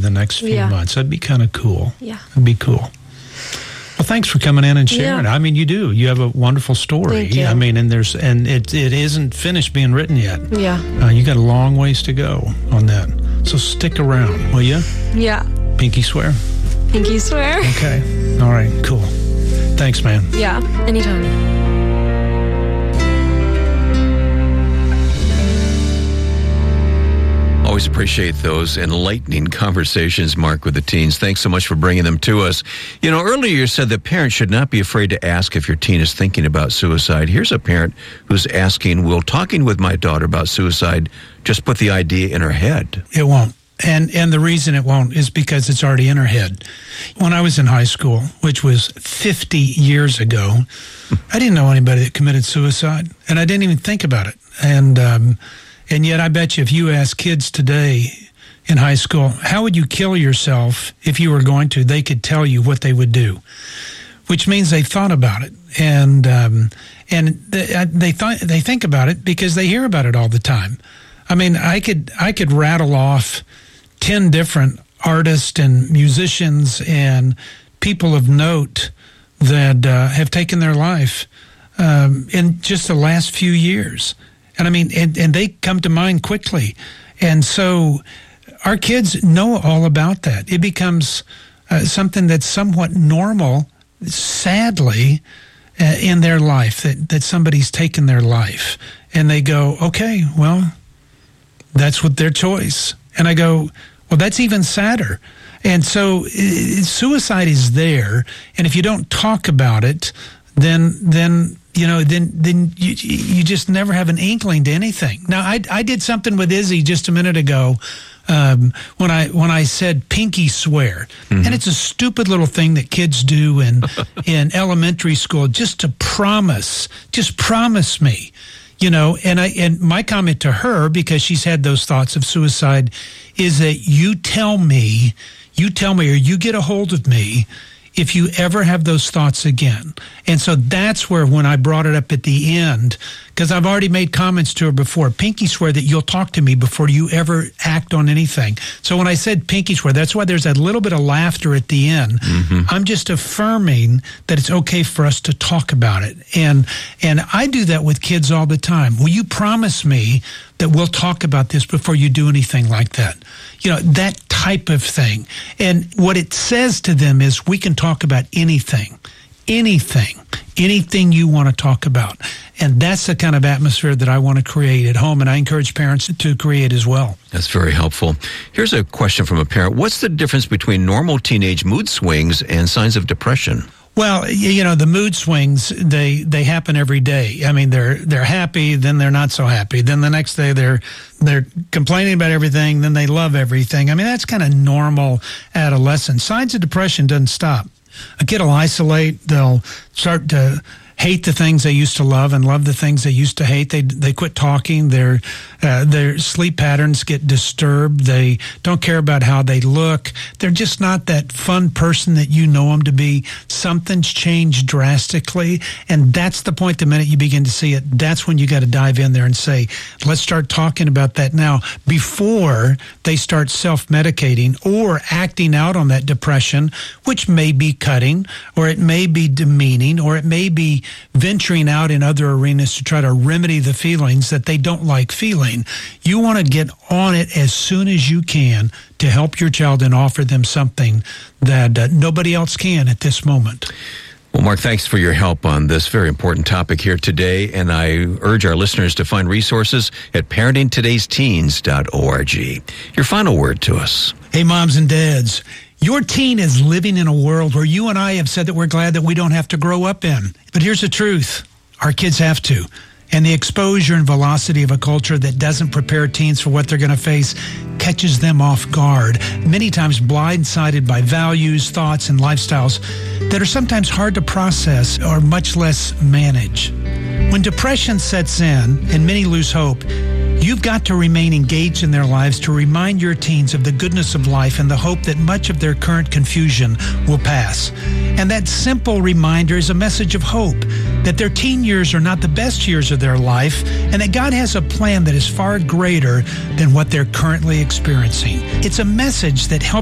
the next few months. That'd be kind of cool. Yeah. That'd be cool. Well, thanks for coming in and sharing. Yeah. I mean, you do. You have a wonderful story. Thank you. I mean, and it isn't finished being written yet. Yeah. You got a long ways to go on that. So stick around, will you? Yeah. Pinky swear? Pinky swear. Okay. All right, cool. Thanks, man. Yeah, anytime. Always appreciate those enlightening conversations, Mark, with the teens. Thanks so much for bringing them to us. You know, earlier you said that parents should not be afraid to ask if your teen is thinking about suicide. Here's a parent who's asking, will talking with my daughter about suicide just put the idea in her head? It won't. And the reason it won't is because it's already in her head. When I was in high school, which was 50 years ago, I didn't know anybody that committed suicide, and I didn't even think about it. And yet I bet you if you ask kids today in high school, how would you kill yourself if you were going to, they could tell you what they would do, which means they thought about it. And they think about it because they hear about it all the time. I mean, I could rattle off 10 different artists and musicians and people of note that have taken their life in just the last few years. And I mean, and they come to mind quickly. And so our kids know all about that. It becomes something that's somewhat normal, sadly, in their life, that somebody's taken their life. And they go, okay, well, that's what their choice. And I go, well, that's even sadder. And so suicide is there. And if you don't talk about it, then you just never have an inkling to anything. Now, I did something with Izzy just a minute ago when I said pinky swear. Mm-hmm. And it's a stupid little thing that kids do in elementary school just to promise me. You know, and my comment to her, because she's had those thoughts of suicide, is that you tell me, or you get a hold of me if you ever have those thoughts again. And so that's where, when I brought it up at the end, because I've already made comments to her before, pinky swear that you'll talk to me before you ever act on anything. So when I said pinky swear, that's why there's a little bit of laughter at the end. Mm-hmm. I'm just affirming that it's okay for us to talk about it. And I do that with kids all the time. Will you promise me that we'll talk about this before you do anything like that? You know, that type of thing. And what it says to them is, we can talk about anything you want to talk about. And that's the kind of atmosphere that I want to create at home, and I encourage parents to create as well. That's very helpful. Here's a question from a parent. What's the difference between normal teenage mood swings and signs of depression? Well, you know, the mood swings, they happen every day. I mean, they're happy, then they're not so happy. Then the next day they're complaining about everything, then they love everything. I mean, that's kind of normal adolescence. Signs of depression doesn't stop. A kid will isolate, they'll start to hate the things they used to love and love the things they used to hate. They quit talking. Their sleep patterns get disturbed. They don't care about how they look. They're just not that fun person that you know them to be. Something's changed drastically, and that's the point. The minute you begin to see it, that's when you got to dive in there and say, let's start talking about that now, before they start self-medicating or acting out on that depression, which may be cutting, or it may be demeaning, or it may be venturing out in other arenas to try to remedy the feelings that they don't like feeling. You want to get on it as soon as you can to help your child and offer them something that nobody else can at this moment. Well, Mark, thanks for your help on this very important topic here today, and I urge our listeners to find resources at parentingtodaysteens.org. Your final word to us. Hey, moms and dads. Your teen is living in a world where you and I have said that we're glad that we don't have to grow up in. But here's the truth. Our kids have to. And the exposure and velocity of a culture that doesn't prepare teens for what they're going to face catches them off guard, many times blindsided by values, thoughts, and lifestyles that are sometimes hard to process or much less manage. When depression sets in and many lose hope, you've got to remain engaged in their lives to remind your teens of the goodness of life and the hope that much of their current confusion will pass. And that simple reminder is a message of hope that their teen years are not the best years of their life, and that God has a plan that is far greater than what they're currently experiencing. It's a message that helps